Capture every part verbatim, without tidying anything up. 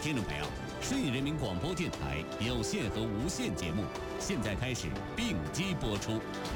听众朋友，顺义人民广播电台有线和无线节目现在开始并机播出。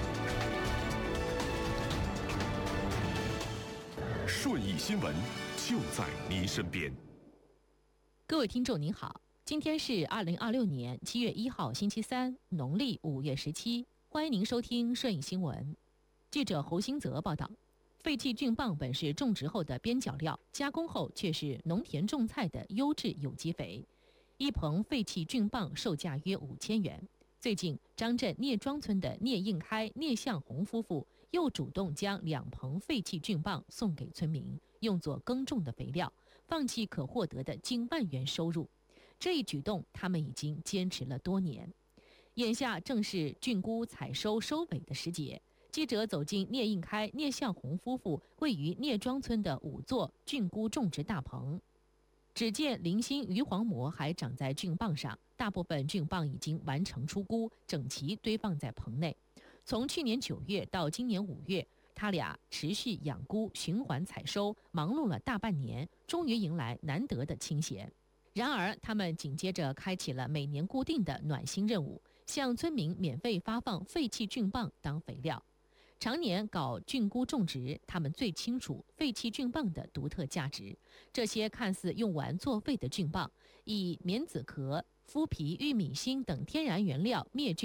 顺义新闻就在您身边。 各位听众您好，今天是二零二六年七月一号星期三，农历五月十七，欢迎您收听顺义新闻。记者侯新泽报道，废弃菌棒本是种植后的边角料，加工后却是农田种菜的优质有机肥。一棚废弃菌棒售价约五千元。最近，张镇聂庄村的聂应开、聂向红夫妇又主动将两棚废弃菌棒送给村民，用作耕种的肥料，放弃可获得的近万元收入。这一举动，他们已经坚持了多年。眼下正是菌菇采收收尾的时节，记者走进聂应开、聂向红夫妇位于聂庄村的五座菌菇种植大棚。只见零星鱼黄膜还长在菌棒上，大部分菌棒已经完成出菇，整齐堆放在棚内。从去年九月到今年五月，他俩持续养菇，循环采收，忙碌了大半年，终于迎来难得的清闲。然而，他们紧接着开启了每年固定的暖心任务，向村民免费发放废弃菌棒当肥料。常年搞菌菇种植，他们最清楚废弃菌棒的独特价值。这些看似用完作废的菌棒，以棉籽壳、麸皮、玉米芯等天然原料灭菌